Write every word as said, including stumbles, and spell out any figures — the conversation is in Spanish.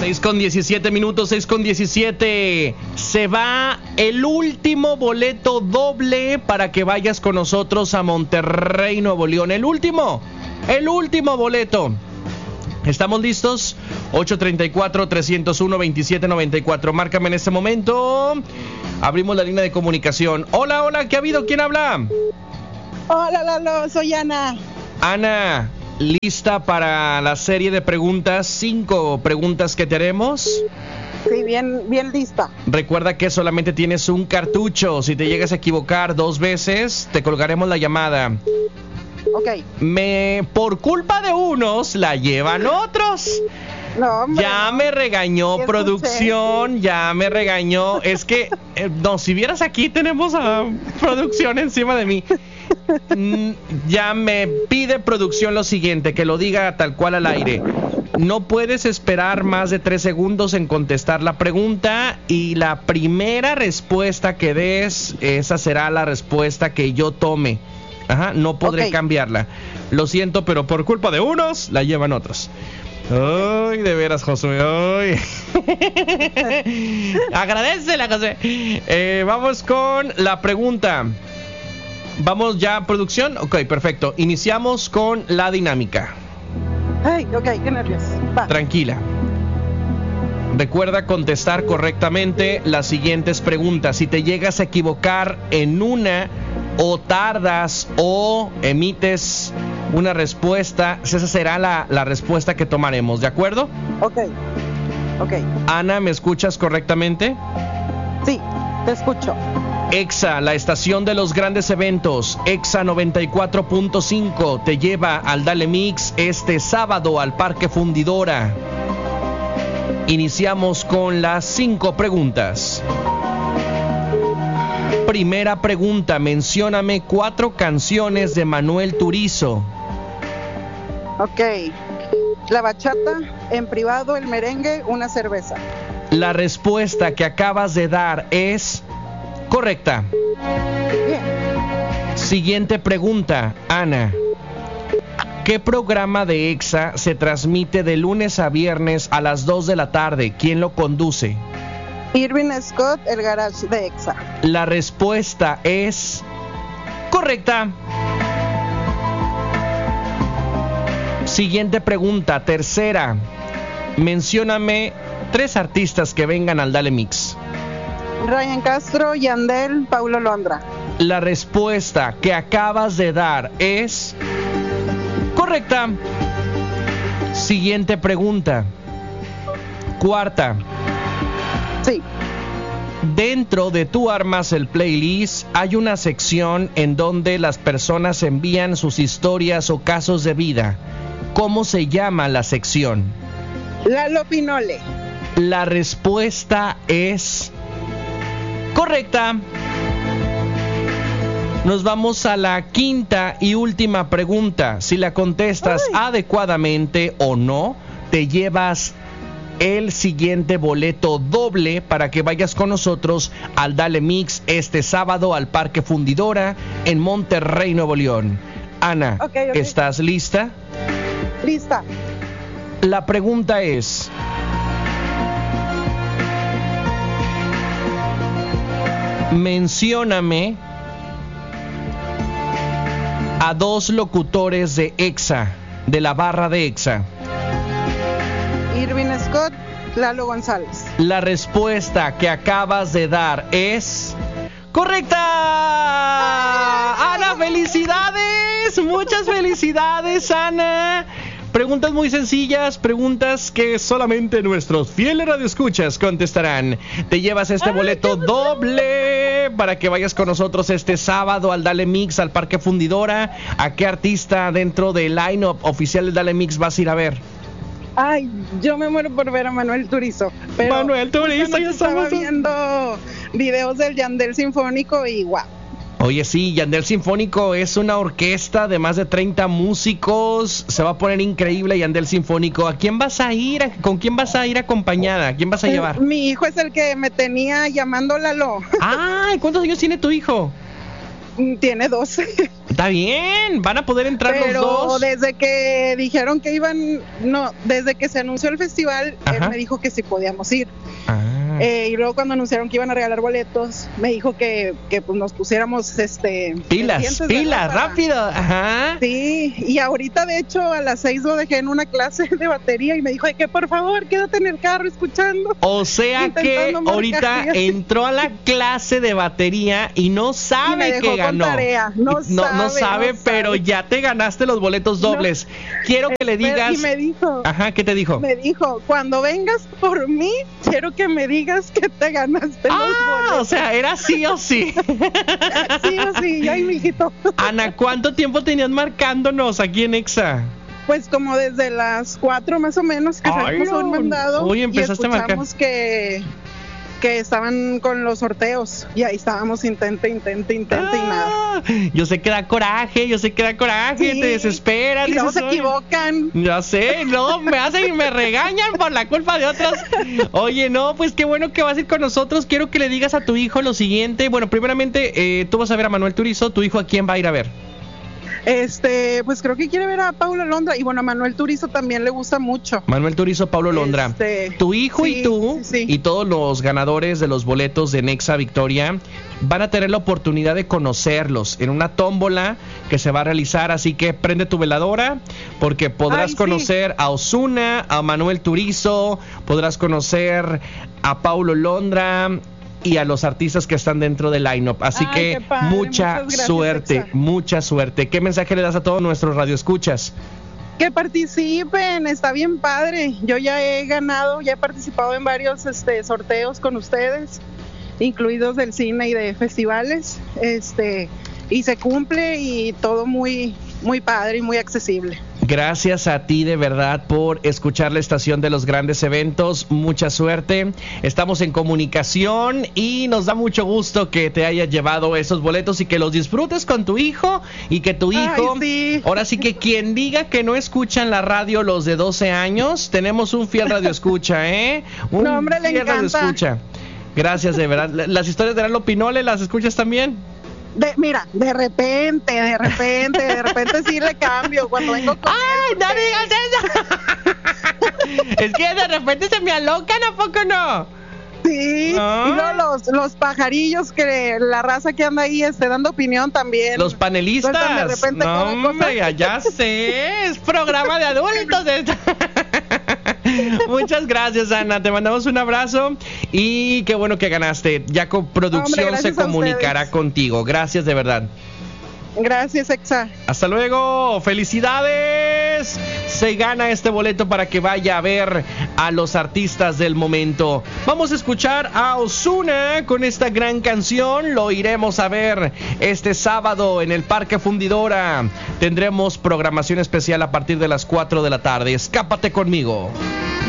seis con diecisiete minutos, seis con diecisiete. Se va el último boleto doble para que vayas con nosotros a Monterrey, Nuevo León. El último, el último boleto. ¿Estamos listos? ocho treinta y cuatro, trescientos uno, veintisiete noventa y cuatro. Márcame en este momento. Abrimos la línea de comunicación. Hola, hola, ¿qué ha habido? ¿Quién habla? Hola, Lalo, soy Ana. Ana, ¿lista para la serie de preguntas? Cinco preguntas que te haremos. Sí, bien, bien lista. Recuerda que solamente tienes un cartucho. Si te llegas a equivocar dos veces, te colgaremos la llamada. Ok. Me, por culpa de unos, la llevan otros. No, hombre, ya no. me regañó ¿Qué producción, escuché? ya me regañó. Es que, eh, no, si vieras aquí, tenemos a producción encima de mí. Mm, ya me pide producción lo siguiente, que lo diga tal cual al aire. No puedes esperar más de tres segundos en contestar la pregunta y la primera respuesta que des, esa será la respuesta que yo tome. Ajá, no podré Ok. cambiarla. Lo siento, pero por culpa de unos, la llevan otros. Ay, de veras, Josué. Ay. Agradécela, José. Eh, vamos con la pregunta. Vamos ya, producción. Ok, perfecto. Iniciamos con la dinámica. Ay, ok, qué nervios. Va. Tranquila. Recuerda contestar correctamente las siguientes preguntas. Si te llegas a equivocar en una, o tardas o emites una respuesta, esa será la, la respuesta que tomaremos, ¿de acuerdo? Ok, ok. Ana, ¿me escuchas correctamente? Sí, te escucho. EXA, la estación de los grandes eventos, EXA noventa y cuatro punto cinco, te lleva al Dale Mix este sábado al Parque Fundidora. Iniciamos con las cinco preguntas. Primera pregunta, mencióname cuatro canciones de Manuel Turizo. Ok. La bachata, en privado, el merengue, una cerveza. La respuesta que acabas de dar es correcta. Bien. Siguiente pregunta, Ana. ¿Qué programa de EXA se transmite de lunes a viernes a las dos de la tarde? ¿Quién lo conduce? Irving Scott, el garage de EXA. La respuesta es correcta. Siguiente pregunta, tercera. Mencióname tres artistas que vengan al Dale Mix. Ryan Castro, Yandel, Paulo Londra. La respuesta que acabas de dar es correcta. Siguiente pregunta. Cuarta. Sí. Dentro de Tú Armas el Playlist hay una sección en donde las personas envían sus historias o casos de vida. ¿Cómo se llama la sección? Lalo Pinole. La respuesta es correcta. Nos vamos a la quinta y última pregunta. Si la contestas Ay. adecuadamente o no, te llevas el siguiente boleto doble para que vayas con nosotros al Dale Mix este sábado al Parque Fundidora en Monterrey, Nuevo León. Ana, Okay, okay. ¿estás lista? Lista. La pregunta es: mencióname a dos locutores de EXA, de la barra de EXA. Irving Scott, Lalo González. La respuesta que acabas de dar es correcta. Ana, felicidades. Muchas felicidades, Ana. Preguntas muy sencillas, preguntas que solamente nuestros fieles radioescuchas contestarán. Te llevas este boleto doble para que vayas con nosotros este sábado al Dale Mix, al Parque Fundidora. ¿A qué artista dentro del line-up oficial del Dale Mix vas a ir a ver? Ay, yo me muero por ver a Manuel Turizo. Pero Manuel Turizo, ya estaba estamos viendo videos del Yandel Sinfónico y guau. Oye, sí, Yandel Sinfónico es una orquesta de más de treinta músicos. Se va a poner increíble Yandel Sinfónico. ¿A quién vas a ir? ¿Con quién vas a ir acompañada? ¿A quién vas a llevar? Mi hijo es el que me tenía llamando Lalo. Ay, ¿cuántos años tiene tu hijo? Tiene doce. Está bien, van a poder entrar Pero los dos. desde que dijeron que iban, no, desde que se anunció el festival, Ajá. él me dijo que sí podíamos ir. Ah. Eh, y luego cuando anunciaron que iban a regalar boletos, me dijo que, que pues nos pusiéramos este Pilas, pendientes, pilas, ¿verdad? Para- rápido. Ajá. Sí, y ahorita de hecho a las seis lo dejé en una clase de batería y me dijo de que por favor quédate en el carro escuchando. O sea que Intentando marcar, ahorita y así. entró a la clase de batería y no Y me sabe dejó que con ganó. tarea. No no, sabe, no sabe, no pero sabe. ya te ganaste los boletos dobles. Quiero que le digas. Y me dijo, Ajá, ¿qué te dijo? me dijo, cuando vengas por mí, quiero que me digas que te ganaste los Ah, boletos. o sea, era sí o sí. Sí o sí, ay, mijito. Ana, ¿cuánto tiempo tenías marcándonos aquí en Exa? Pues como desde las cuatro más o menos que Ay, salimos a un no. mandado. Oye, empezaste a y marcar. escuchamos que que estaban con los sorteos y ahí estábamos intente, intente, intente y nada. Ah, yo sé que da coraje, yo sé que da coraje, Sí. te desesperas. Y luego dices, se "Oye". equivocan. Ya sé, no, me hacen y me regañan por la culpa de otros. Oye, no, pues qué bueno que vas a ir con nosotros. Quiero que le digas a tu hijo lo siguiente. Bueno, primeramente, eh, tú vas a ver a Manuel Turizo. ¿Tu hijo a quién va a ir a ver? Este, pues creo que quiere ver a Paula Londra y bueno, a Manuel Turizo también le gusta mucho. Manuel Turizo, Pablo Londra. Este, Tu hijo y sí, tú sí, sí. y todos los ganadores de los boletos de Nexa Victoria van a tener la oportunidad de conocerlos en una tómbola que se va a realizar, así que prende tu veladora porque podrás Ay, sí. conocer a Ozuna, a Manuel Turizo, podrás conocer a Paulo Londra y a los artistas que están dentro del line-up. Así Ay, que qué padre, mucha muchas gracias, suerte, Exa. mucha suerte. ¿Qué mensaje le das a todos nuestros radioescuchas? Que participen, está bien padre. Yo ya he ganado, ya he participado en varios este, sorteos con ustedes, incluidos del cine y de festivales, este, y se cumple y todo muy, muy padre y muy accesible. Gracias a ti de verdad por escuchar la estación de los grandes eventos. Mucha suerte. Estamos en comunicación y nos da mucho gusto que te hayas llevado esos boletos y que los disfrutes con tu hijo y que tu hijo... Ay, sí. Ahora sí que quien diga que no escuchan la radio los de doce años, tenemos un fiel radioescucha, ¿eh? Un No, hombre, le fiel encanta. radioescucha. Gracias de verdad. Las historias de Lalo Pinole, ¿las escuchas también? De, mira, de repente, de repente, de repente sí le cambio cuando vengo con ¡Ay, él, no porque- digas eso! Es que de repente se me alocan, ¿a poco no? Sí, Ah. y luego los, los pajarillos que la raza que anda ahí esté dando opinión también. Los panelistas. Sueltan de repente No, cada cosa. hombre, ya, ya sé. Es programa de adultos. esto. Muchas gracias, Ana. Te mandamos un abrazo y qué bueno que ganaste. Ya con producción Hombre, se gracias a comunicará ustedes. contigo. Gracias de verdad. Gracias, Exa. Hasta luego, felicidades. Se gana este boleto para que vaya a ver a los artistas del momento. Vamos a escuchar a Ozuna con esta gran canción. Lo iremos a ver este sábado en el Parque Fundidora. Tendremos programación especial a partir de las cuatro de la tarde. Escápate conmigo.